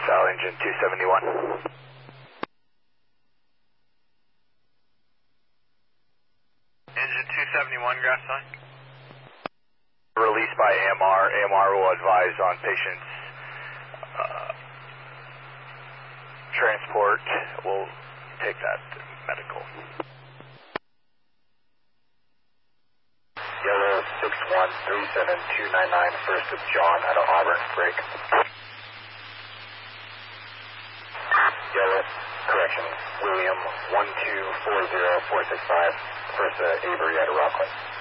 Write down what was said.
Sal engine 271. Engine 271, grass sign. Released by AMR. AMR will advise on patient's transport. We'll take that to medical. Yellow 6137299, first of John out of Auburn, break. Yellow, correction, William 1240465, first Avery out of Rockland.